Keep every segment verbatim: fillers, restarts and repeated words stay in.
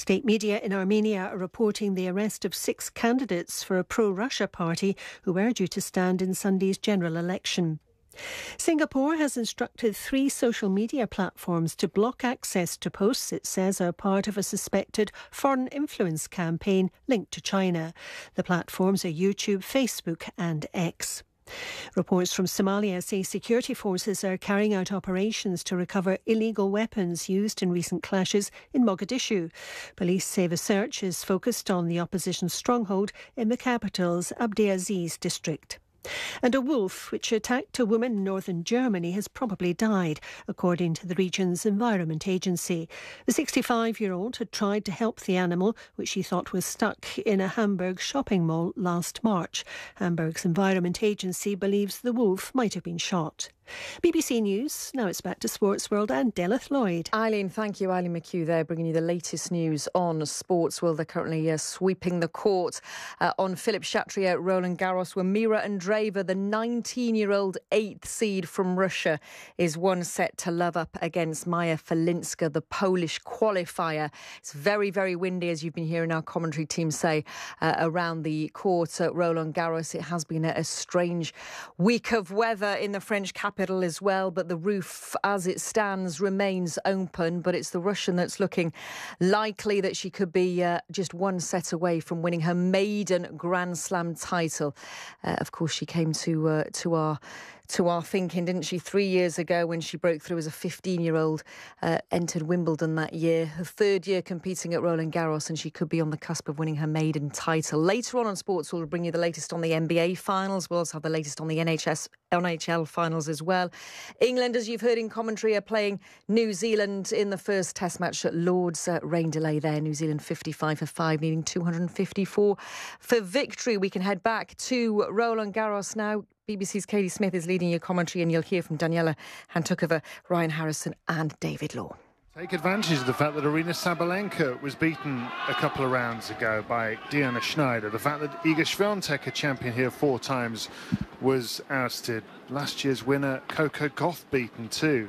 State media in Armenia are reporting the arrest of six candidates for a pro-Russia party who were due to stand in Sunday's general election. Singapore has instructed three social media platforms to block access to posts it says are part of a suspected foreign influence campaign linked to China. The platforms are YouTube, Facebook and X. Reports from Somalia say security forces are carrying out operations to recover illegal weapons used in recent clashes in Mogadishu. Police say the search is focused on the opposition stronghold in the capital's Abdiaziz district. And a wolf which attacked a woman in northern Germany has probably died, according to the region's Environment Agency. The sixty-five-year-old had tried to help the animal, which she thought was stuck in a Hamburg shopping mall last March. Hamburg's Environment Agency believes the wolf might have been shot. B B C News, now it's back to Sports World and Delith Lloyd. Eileen, thank you. Eileen McHugh there, bringing you the latest news on Sports World. They're currently uh, sweeping the court uh, on Philippe Chatrier at Roland Garros, where Mira Andreeva, the nineteen-year-old eighth seed from Russia, is one set to love up against Maja Falinska, the Polish qualifier. It's very, very windy, as you've been hearing our commentary team say, uh, around the court at Roland Garros. It has been a, a strange week of weather in the French capital as well, but the roof as it stands remains open. But it's the Russian that's looking likely that she could be uh, just one set away from winning her maiden Grand Slam title. Uh, of course, she came to uh, to our to our thinking, didn't she, three years ago when she broke through as a fifteen-year-old, uh, entered Wimbledon that year, her third year competing at Roland Garros, and she could be on the cusp of winning her maiden title. Later on on Sports, we'll bring you the latest on the N B A finals. We'll also have the latest on the N H S, N H L finals as well. England, as you've heard in commentary, are playing New Zealand in the first Test match at Lord's. Uh, rain delay there. New Zealand fifty-five for five, needing two hundred fifty-four for victory. We can head back to Roland Garros now. B B C's Katie Smith is leading your commentary, and you'll hear from Daniela Hantukova, Ryan Harrison and David Law. Take advantage of the fact that Arina Sabalenka was beaten a couple of rounds ago by Diana Schneider. The fact that Iga Swiatek, a champion here four times, was ousted. Last year's winner, Coco Gauff, beaten too.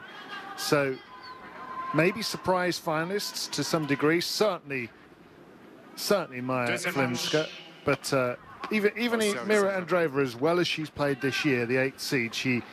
So maybe surprise finalists to some degree. Certainly, certainly Maja Falinska, but uh, even even Mira Andreeva, as well as she's played this year, the eighth seed, she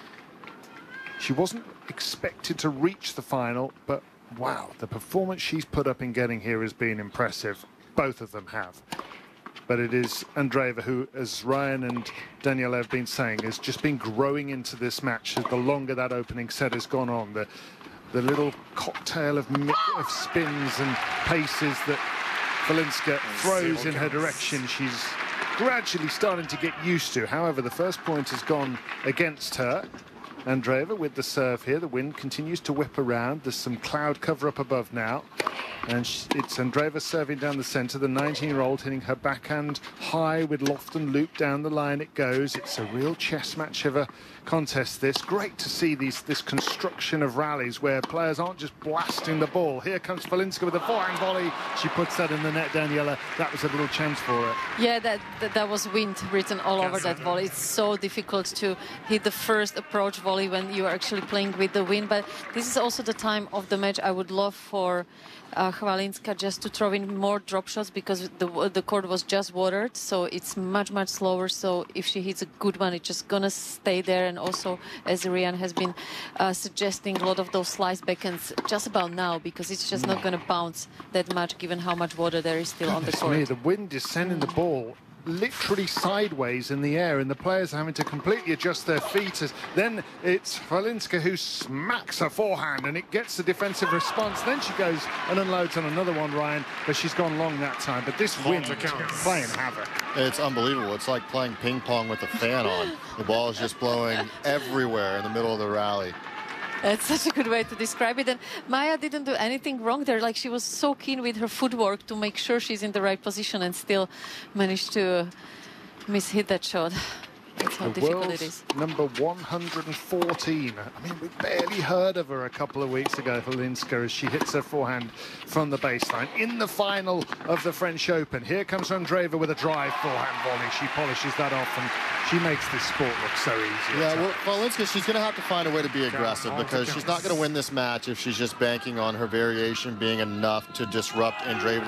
she wasn't expected to reach the final, but wow, the performance she's put up in getting here has been impressive. Both of them have. But it is Andreeva who, as Ryan and Daniela have been saying, has just been growing into this match as the longer that opening set has gone on. The the little cocktail of, of spins and paces that Falinska throws in her direction, she's gradually starting to get used to. However, the first point has gone against her. Andreeva with the serve here. The wind continues to whip around. There's some cloud cover up above now. And it's Andreeva serving down the centre. The nineteen-year-old hitting her backhand high with loft and loop down the line it goes. It's a real chess match of a contest, this. Great to see these this construction of rallies where players aren't just blasting the ball. Here comes Falinska with a forehand volley. She puts that in the net, Daniela. That was a little chance for her. Yeah, that that, that was wind written all over that volley. It's so difficult to hit the first approach volley when you are actually playing with the wind. But this is also the time of the match I would love for Uh, Falinska just to throw in more drop shots, because the the court was just watered, so it's much much slower. So if she hits a good one, it's just gonna stay there. And also, as Ryan has been uh, suggesting, a lot of those slice backhands just about now, because it's just mm. not gonna bounce that much given how much water there is still Goodness on the court. Me, the wind is sending the ball literally sideways in the air, and the players are having to completely adjust their feet. As then it's Falinska who smacks her forehand, and it gets the defensive response. Then she goes and unloads on another one, Ryan, but she's gone long that time. But this wind playing havoc. It's unbelievable. It's like playing ping pong with the fan on. The ball is just blowing everywhere in the middle of the rally. That's such a good way to describe it. And Maja didn't do anything wrong there. Like, she was so keen with her footwork to make sure she's in the right position, and still managed to miss-hit that shot. That's how the difficult world's it is. Number one hundred fourteen. I mean, we barely heard of her a couple of weeks ago, Falinska, as she hits her forehand from the baseline in the final of the French Open. Here comes Andreeva with a drive forehand volley. She polishes that off, and she makes this sport look so easy. Yeah, well, Falinska, she's going to have to find a way to be aggressive, because she's not going to win this match if she's just banking on her variation being enough to disrupt Andreeva.